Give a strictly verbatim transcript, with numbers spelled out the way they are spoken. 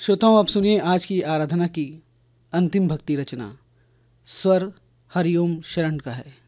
श्रोताओं, आप सुनिए आज की आराधना की अंतिम भक्ति रचना। स्वर हरिओम शरण का है।